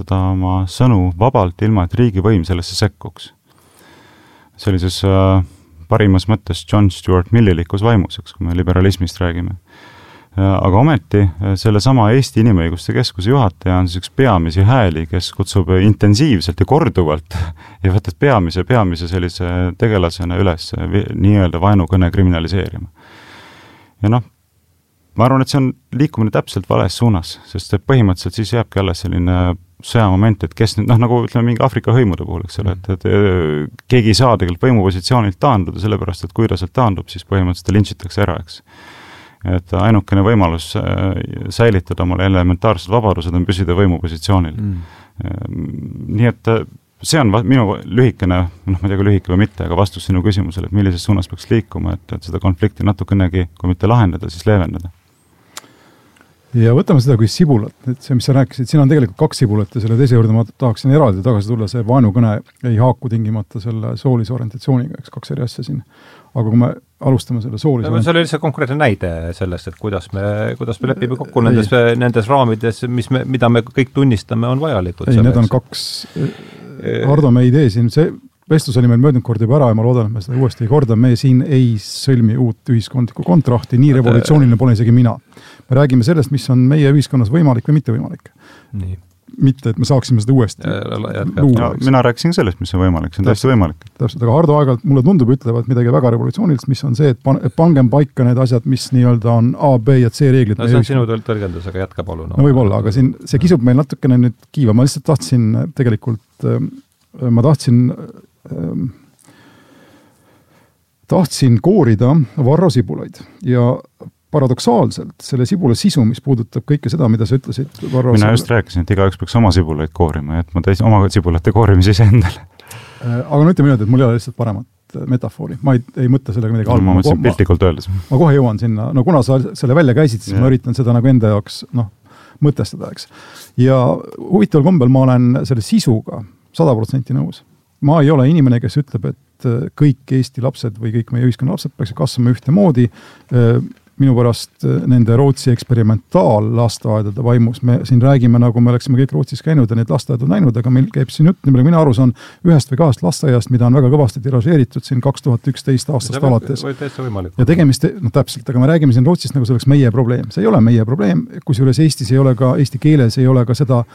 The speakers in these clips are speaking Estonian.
kasutada oma sõnu vabalt, ilma et riigivõim sellesse sekkuks. Sellises parimas mõttes John Stuart Millilikus vaimus, kui me liberalismist räägime. Aga ometi selle sama Eesti Inimõiguste Keskuse juhataja on üks peamisi hääli, kes kutsub intensiivselt ja korduvalt ja võtad peamise sellise tegelasena üles nii-öelda vaenukõne kriminaliseerima. Ja ma arvan, et see on liikumine täpselt vales suunas, sest põhimõtteliselt siis jääbki alles selline sõjamoment, et kes nüüd, nagu ütleme mingi Aafrika hõimude puhul, eks ole, et keegi ei saa tegelikult võimupositsioonilt taanduda, sellepärast, et kui ta sealt taandub, siis põhimõtteliselt lintšitakse ära, eks. Et ainukene võimalus säilitada omale elementaarsed vabadused on püsida võimupositsioonil. Nii et see on minu lühikene, ma ei tea, kui lühike või mitte, aga vastus sinu küsimusele, et millises suunas peaks liikuma, et seda konflikti natukenegi, kui mitte lahendada, siis leevendada. Ja võtame seda kui sibulat, et see, mis sa rääkisid, siin on tegelikult 2 sibulat ja selle teise juurde ma tahaksin eraldi tagasi tulla, see vaenukõne ei haaku tingimata selle soolise orientatsiooniga, eks 2 eri asja siin. Aga kui me alustame selle soolise... See oli lihtsalt konkreetne näide sellest, et kuidas me lepime kokku nendes raamides, mida me kõik tunnistame, on vajalikud. Ei, need on 2... Hardo, me ei tee siin, see vestlus oli meil möödunud kord juba ära ja ma loodan, et me seda uuesti ei korda. Me siin ei sõlmi uut ühiskondlikku kontrahti, nii revolutsiooniline pole isegi mina. Me räägime sellest, mis on meie ühiskonnas võimalik või mitte võimalik. Nii. Mitte, et me saaksime seda uuesti luua. Mina rääkisin sellest, mis on võimalik, see on täiesti võimalik. Täpselt, aga Hardo aeg-ajalt mulle tundub ütlevad midagi väga revolutsioonilist, mis on see, et pangem paika need asjad, mis nii-öelda on A, B ja C reeglid. No see on sinu tõlgendus, aga jätka palun. No võib-olla, aga siin see kisub meil natukene nüüd kiiva. Ma lihtsalt tahtsin tegelikult, tahtsin koorida Varro sibulaid ja paradoksaalselt selle sibula sisu, mis puudutab kõike seda, mida sa ütlesid. Varro, mina just rääkisin, et igaüks peaks oma sibulaid koorima, et ma oma sibulate koorimise ise endale. Aga no ütleme nüüd, et mul ei ole lihtsalt paremat metafoori. Ma ei mõtle sellega midagi ma mõtlesin piltlikult öeldes. Ma kohe jõuan sinna. No kuna sa selle välja käisid, siis ma üritan seda nagu enda jaoks mõtestada, eks. Ja huvitaval kombel ma olen selle sisuga 100% nõus. Ma ei ole inimene, kes ütleb, et kõik Eesti lapsed või kõik meie ühiskonna lapsed peaks kasvama ühte moodi. Minu pärast nende Rootsi eksperimentaal-lasteaedade vaimus. Me siin räägime, nagu me oleksime kõik Rootsis käinud ja need lasteaedad näinud, aga meil käib siin jutt, nii mina aru saan 1 või 2 lasteaiast, mida on väga kõvasti tiražeeritud siin 2011 aastast alates. Ja tegemist, täpselt, aga me räägime siin Rootsist, nagu see oleks meie probleem. See ei ole meie probleem, kusjuures Eestis ei ole ka, Eesti keeles ei ole ka seda,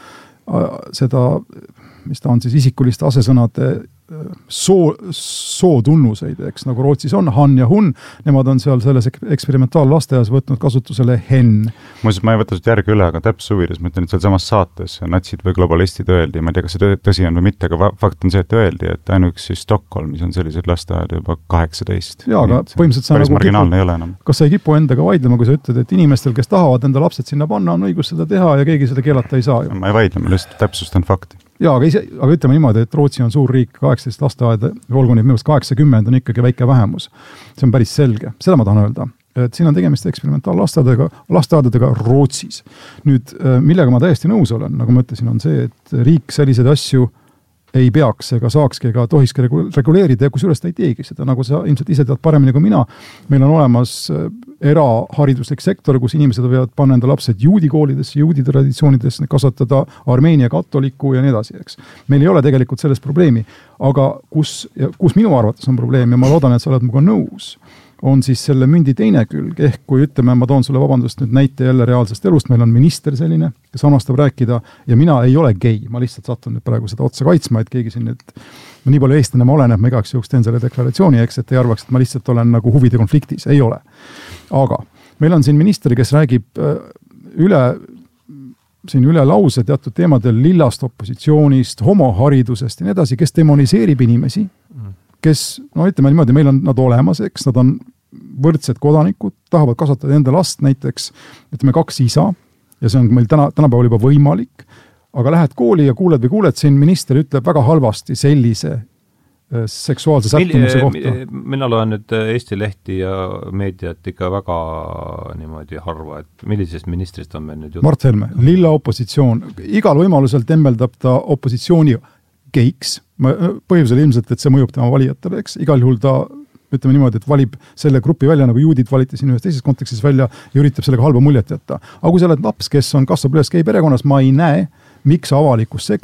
mis ta on siis isikuliste asesõnade sootunnuseid, eks, nagu Rootsis on han ja hun, nemad on seal selles eksperimentaal-lasteaias võtnud kasutusele hen. Muuseas, ma ei võta sut järgi üle, aga täpse huvides, ma ütlen, et seal samas saates natsid või globalistid öeldi, ma ei tea, kas see tõsi on või mitte, aga fakt on see, et öeldi, et ainuüksi Stockholmis on sellised lasteaed juba 18. Jaa, aga põhimõtteliselt päris marginaalne ei ole enam. Kas sa ei kipu endaga vaidlema, kui sa ütled, et inimestel, kes tahavad enda lapsed sinna panna, on õigus seda teha ja keegi seda keelata ei saa ju. Ma ei vaidle, ma lihtsalt täpsustan fakti. Jaa, aga ütleme niimoodi, et Rootsi on suur riik, 18 lasteaeda, olgu nüüd minust 80 on ikkagi väike vähemus. See on päris selge. Seda ma tahan öelda. Et siin on tegemist eksperimentaal-lasteaedadega Rootsis. Nüüd, millega ma täiesti nõus olen, nagu ma ütlesin, on see, et riik selliseid asju ei peaks ega saakski ega tohiski reguleerida ja kusjuures ta ei teegi seda, nagu sa ilmselt ise tead paremini kui mina. Meil on olemas erahariduslik sektor, kus inimesed võivad panna enda lapsed juudi koolidesse, juudi traditsioonidesse, kasvatada Armeenia katoliku ja nii edasi, eks. Meil ei ole tegelikult sellest probleemi, aga kus minu arvates on probleem ja ma loodan, et sa oled muga nõus, on siis selle mündi teine külg, ehk kui ütleme, ma toon sulle vabandust nüüd näite jälle reaalsest elust, meil on minister selline, kes annastab rääkida ja mina ei ole gei, ma lihtsalt satun nüüd praegu seda otsa kaitsma, et keegi siin nüüd, nii palju eestlane ma olen, et ma igaks juhuks teen selle deklaratsiooni, eks, et ei arvaks, et ma lihtsalt olen nagu huvide konfliktis, ei ole. Aga meil on siin minister, kes räägib üle lause teatud teemadel lillast opositsioonist, homoharidusest ja nii edasi, kes demoniseerib inimesi, kes, ütleme niimoodi, meil on nad olemas, eks, nad on võrdsed kodanikud, tahavad kasvatada enda last näiteks, ütleme 2 isa, ja see on meil tänapäeval juba võimalik, aga lähed kooli ja kuuled siin minister ütleb väga halvasti sellise seksuaalse sättumuse kohta. Mina loen nüüd Eesti lehti ja meediat ikka väga niimoodi harva, et millisest ministrist on meil nüüd jutt? Mart Helme, lilla opositsioon, igal võimalusel tembeldab ta opositsiooni geiks, põhjusel ilmselt, et see mõjub tema valijatele, eks, igal juhul ta ütleme niimoodi, et valib selle grupi välja, nagu juudid valiti siin ühes teises kontekstis välja ja üritab sellega halba muljet jätta. Aga kui sa oled laps, kes kasvab üles gei perekonnas, ma ei näe, miks avalikus